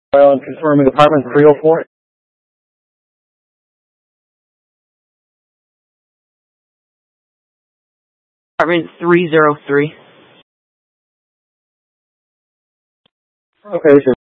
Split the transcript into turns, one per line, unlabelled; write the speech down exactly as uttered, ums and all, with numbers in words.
Well, and confirming apartment three oh four.
Apartment three oh three.
Okay, sure.